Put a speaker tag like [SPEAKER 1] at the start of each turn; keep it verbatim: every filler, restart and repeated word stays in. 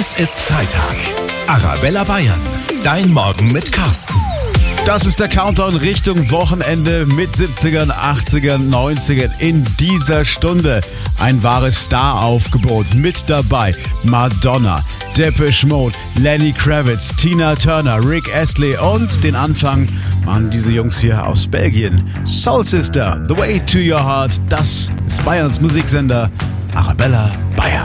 [SPEAKER 1] Es ist Freitag. Arabella Bayern. Dein Morgen mit Carsten.
[SPEAKER 2] Das ist der Countdown Richtung Wochenende mit siebzigern, achtzigern, neunzigern in dieser Stunde. Ein wahres Star-Aufgebot mit dabei. Madonna, Depeche Mode, Lenny Kravitz, Tina Turner, Rick Astley und den Anfang machen diese Jungs hier aus Belgien. Soul Sister, The Way to Your Heart, das ist Bayerns Musiksender Arabella Bayern.